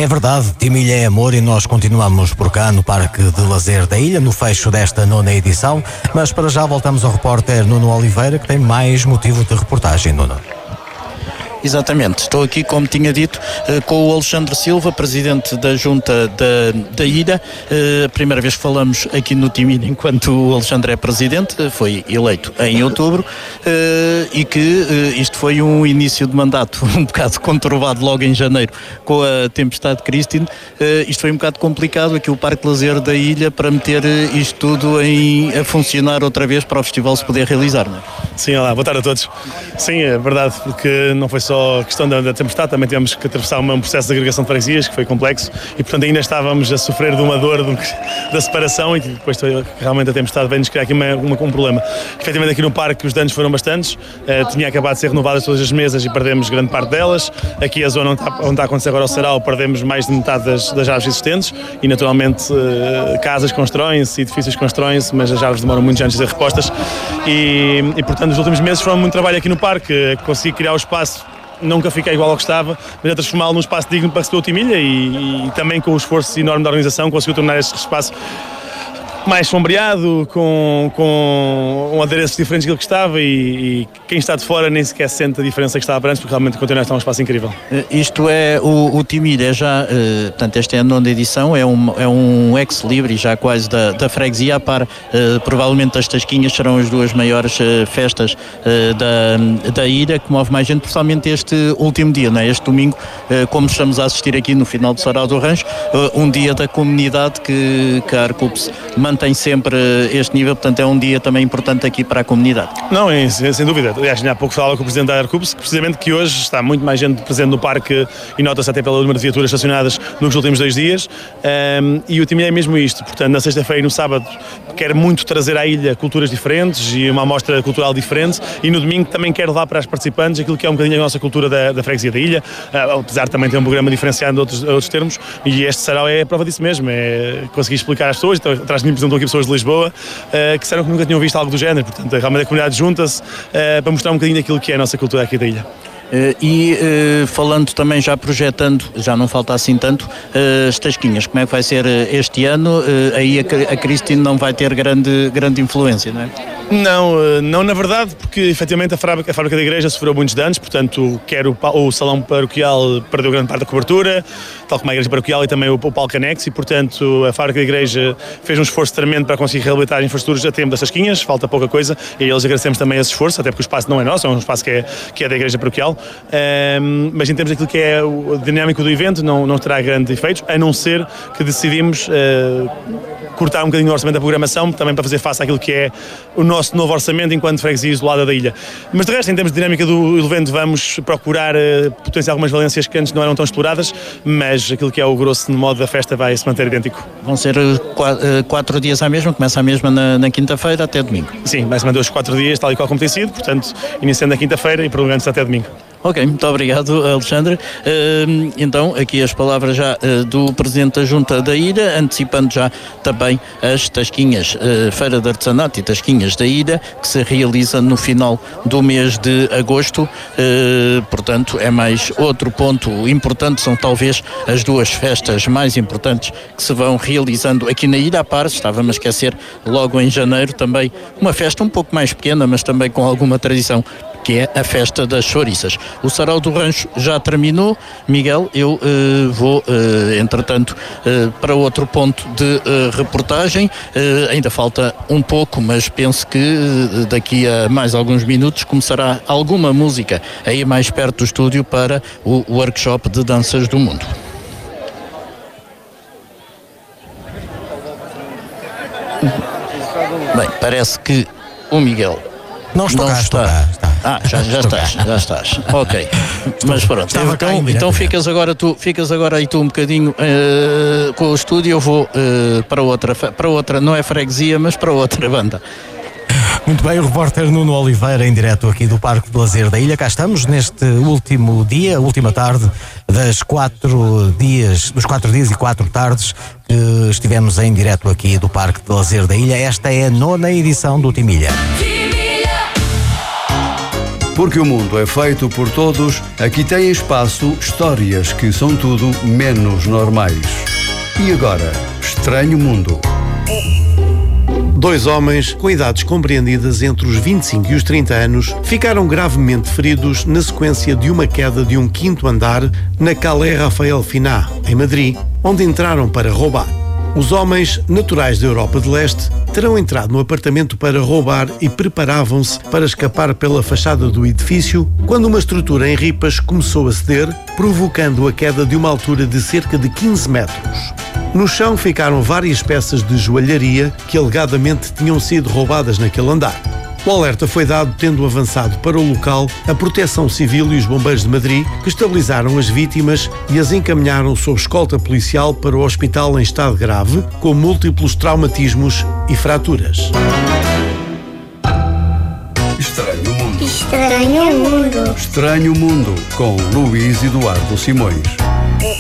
É verdade, Timilha é amor e nós continuamos por cá no Parque de Lazer da Ilha, no fecho desta 9ª edição, mas para já voltamos ao repórter Nuno Oliveira, que tem mais motivo de reportagem, Nuno. Exatamente, estou aqui, como tinha dito, com o Alexandre Silva, presidente da Junta da Ilha. A primeira vez que falamos aqui no Timilha enquanto o Alexandre é presidente, foi eleito em outubro, e que isto foi um início de mandato um bocado conturbado logo em janeiro com a tempestade Christine. Isto foi um bocado complicado aqui o Parque Lazer da Ilha para meter isto tudo a funcionar outra vez para o festival se poder realizar, não é? Sim, olá, boa tarde a todos. Sim, é verdade, porque não foi só a questão da tempestade, também tivemos que atravessar um processo de agregação de freguesias que foi complexo e, portanto, ainda estávamos a sofrer de uma dor da separação e depois realmente a tempestade veio-nos criar aqui um problema. Efetivamente aqui no parque os danos foram bastantes, tinha acabado de ser renovadas todas as mesas e perdemos grande parte delas. Aqui a zona onde está a acontecer agora o sarau perdemos mais de metade das árvores existentes e naturalmente casas constroem-se, edifícios constroem-se, mas as árvores demoram muitos anos a ser repostas e portanto nos últimos meses foram muito trabalho aqui no parque, consegui criar o espaço. Nunca fiquei igual ao que estava, mas a transformá-lo num espaço digno para receber o Timilha e também com o esforço enorme da organização conseguiu tornar este espaço mais sombreado, com um adereço diferente daquilo que estava e quem está de fora nem sequer sente a diferença que estava antes, porque realmente continua a estar um espaço incrível. Isto é, o Timilha é já, portanto esta é a 9ª edição, é um ex-libris já quase da freguesia, a par, provavelmente as Tasquinhas serão as duas maiores festas da ilha, que move mais gente, principalmente este último dia, não é? Este domingo, como estamos a assistir aqui no final do Sarau do Rancho, um dia da comunidade que a Arcups mantém sempre este nível, portanto é um dia também importante aqui para a comunidade. Não, sem dúvida. Aliás, há pouco falava com o presidente da Arcups, que precisamente que hoje está muito mais gente presente no parque e nota-se até pelo número de viaturas estacionadas nos últimos 2 dias, e o Timilha é mesmo isto, portanto na sexta-feira e no sábado quer muito trazer à ilha culturas diferentes e uma amostra cultural diferente e no domingo também quer levar para as participantes aquilo que é um bocadinho a nossa cultura da freguesia da ilha, apesar de também ter um programa diferenciado de outros termos, e este sarau é a prova disso mesmo, é conseguir explicar às pessoas, então, traz-me por exemplo aqui pessoas de Lisboa que disseram que nunca tinham visto algo do género, portanto realmente a comunidade junta-se para mostrar um bocadinho daquilo que é a nossa cultura aqui da ilha. Falando também, já projetando, já não falta assim tanto, as Tasquinhas, como é que vai ser este ano? Aí a Christine não vai ter grande influência, não é? Não na verdade, porque efetivamente a fábrica da igreja sofreu muitos danos, portanto quer o salão paroquial perdeu grande parte da cobertura, tal como a igreja paroquial e também o palco anexo, e portanto a fábrica da igreja fez um esforço tremendo para conseguir reabilitar as infraestruturas a tempo das Tasquinhas, falta pouca coisa e eles agradecemos também esse esforço, até porque o espaço não é nosso, é um espaço que é da igreja paroquial, mas em termos daquilo que é o dinâmico do evento não terá grandes efeitos, a não ser que decidimos cortar um bocadinho o orçamento da programação, também para fazer face àquilo que é o nosso novo orçamento enquanto freguesia isolada da ilha. Mas de resto, em termos de dinâmica do evento, vamos procurar potenciar algumas valências que antes não eram tão exploradas, mas aquilo que é o grosso de modo da festa vai se manter idêntico. Vão ser 4 dias à mesma, começa a mesma na quinta-feira até domingo? Sim, vai se manter os 4 dias, tal e qual como tem sido, portanto, iniciando na quinta-feira e prolongando-se até domingo. Ok, muito obrigado, Alexandre. Então, aqui as palavras já do Presidente da Junta da Ilha, antecipando já também as Tasquinhas, Feira de Artesanato e Tasquinhas da Ilha, que se realiza no final do mês de agosto. Portanto, é mais outro ponto importante, são talvez as duas festas mais importantes que se vão realizando aqui na ilha. À par, estava-me a esquecer, logo em janeiro também uma festa um pouco mais pequena, mas também com alguma tradição, que é a festa das chouriças. O Sarau do Rancho já terminou. Miguel, eu vou, entretanto, para outro ponto de reportagem. Ainda falta um pouco, mas penso que daqui a mais alguns minutos começará alguma música aí mais perto do estúdio para o workshop de danças do mundo. Bem, parece que o Miguel não está. Já estás. Ok. Mas pronto, então ficas agora aí tu um bocadinho com o estúdio. Eu vou para outra, não é freguesia, mas para outra banda. Muito bem, o repórter Nuno Oliveira em direto aqui do Parque de Lazer da Ilha. Cá estamos neste último dia, última tarde dos 4 dias e 4 tardes que estivemos em direto aqui do Parque de Lazer da Ilha. Esta é a 9ª edição do Timilha. Porque o mundo é feito por todos, aqui tem espaço histórias que são tudo menos normais. E agora, Estranho Mundo. Dois homens, com idades compreendidas entre os 25 e os 30 anos, ficaram gravemente feridos na sequência de uma queda de um 5º andar na Calé Rafael Finá, em Madrid, onde entraram para roubar. Os homens, naturais da Europa de Leste, terão entrado no apartamento para roubar e preparavam-se para escapar pela fachada do edifício quando uma estrutura em ripas começou a ceder, provocando a queda de uma altura de cerca de 15 metros. No chão ficaram várias peças de joalharia que alegadamente tinham sido roubadas naquele andar. O alerta foi dado tendo avançado para o local a Proteção Civil e os Bombeiros de Madrid, que estabilizaram as vítimas e as encaminharam sob escolta policial para o hospital em estado grave, com múltiplos traumatismos e fraturas. Estranho Mundo. Estranho Mundo. Estranho Mundo, com Luís Eduardo Simões.